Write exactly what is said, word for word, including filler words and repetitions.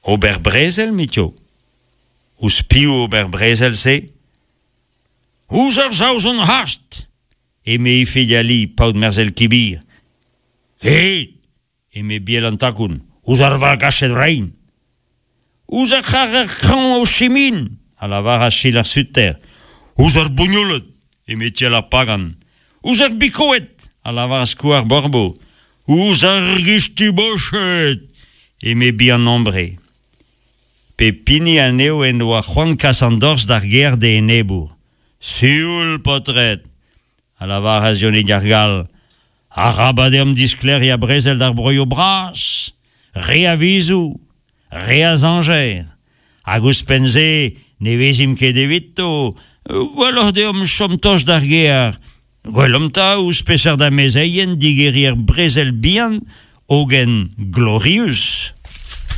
Ober Brezel, mitio. Us piu ober Brezel se. Ouz ar zaouzon hast. E me e fediali paout merzel kibir. Ket. E me biel an takoun. Ouz ar val gachet rein. Ouz ar c'har ar kran o chemin. A la var a chil ar suter. Ouz ar bougnolet. E me tiel ar pagan. Ouz ar bikoet. A la var a skouar borbo. Ouz ar gisti bochet. E me bi an ombre. Pe pini aneo en oa Juan Cassandors d'ar ger de enebour. Sioul potret. A la var a zione diargal. A rabadem diskler ya brezel d'ar broio bras. Re a vizou. Re a zanger. Hag ouz penze ne vezim ket evito. Gwelloc'h deom chomtoch d'ar ger. Gwellom ta ouz peseur da mezeien digerir brezel bihan ogen glorius.